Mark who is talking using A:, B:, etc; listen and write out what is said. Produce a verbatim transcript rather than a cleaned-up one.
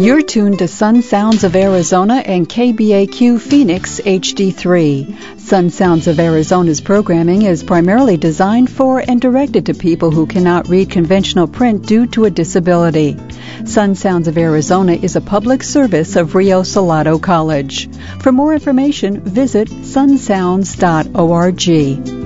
A: You're tuned to Sun Sounds of Arizona and K B A Q Phoenix H D three. Sun Sounds of Arizona's programming is primarily designed for and directed to people who cannot read conventional print due to a disability. Sun Sounds of Arizona is a public service of Rio Salado College. For more information, visit sun sounds dot org.